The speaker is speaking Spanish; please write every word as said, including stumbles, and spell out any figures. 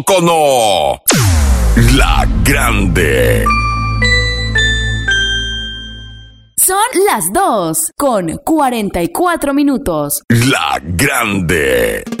Cono, la grande. Son las dos con cuarenta y cuatro minutos. La grande.